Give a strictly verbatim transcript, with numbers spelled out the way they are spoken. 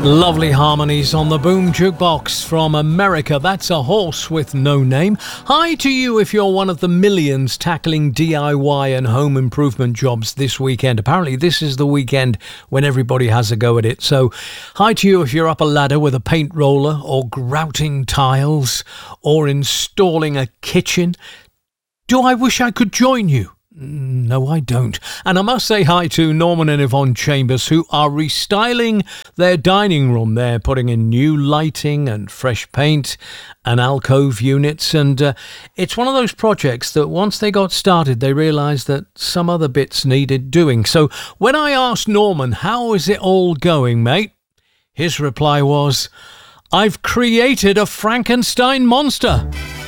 Lovely harmonies on the Boom Jukebox from America. That's A Horse with No Name. Hi to you if you're one of the millions tackling D I Y and home improvement jobs this weekend. Apparently this is the weekend when everybody has a go at it. So hi to you if you're up a ladder with a paint roller or grouting tiles or installing a kitchen. Do I wish I could join you? No, I don't. And I must say hi to Norman and Yvonne Chambers, who are restyling their dining room. They're putting in new lighting and fresh paint and alcove units. And uh, it's one of those projects that once they got started, they realised that some other bits needed doing. So when I asked Norman, how is it all going, mate? His reply was, I've created a Frankenstein monster.